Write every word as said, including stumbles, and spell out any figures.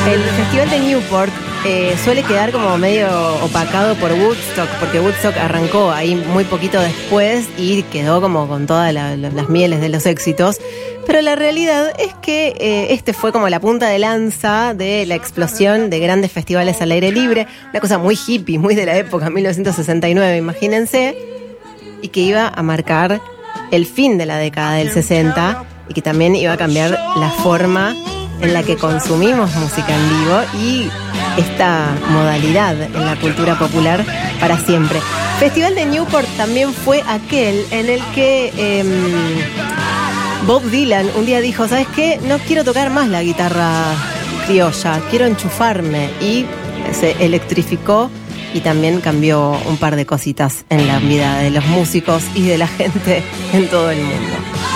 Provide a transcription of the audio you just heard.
El Festival de Newport eh, suele quedar como medio opacado por Woodstock, porque Woodstock arrancó ahí muy poquito después y quedó como con todas la, la, las mieles de los éxitos. Pero la realidad es que eh, este fue como la punta de lanza de la explosión de grandes festivales al aire libre, una cosa muy hippie, muy de la época, mil novecientos sesenta y nueve, imagínense, y que iba a marcar el fin de la década del sesenta y que también iba a cambiar la forma en la que consumimos música en vivo y esta modalidad en la cultura popular para siempre. Festival de Newport también fue aquel en el que eh, Bob Dylan un día dijo, ¿sabes qué? No quiero tocar más la guitarra criolla, quiero enchufarme, y se electrificó y también cambió un par de cositas en la vida de los músicos y de la gente en todo el mundo.